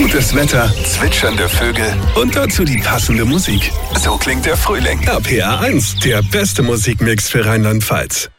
Gutes Wetter, zwitschernde Vögel und dazu die passende Musik. So klingt der Frühling. RPR 1, der beste Musikmix für Rheinland-Pfalz.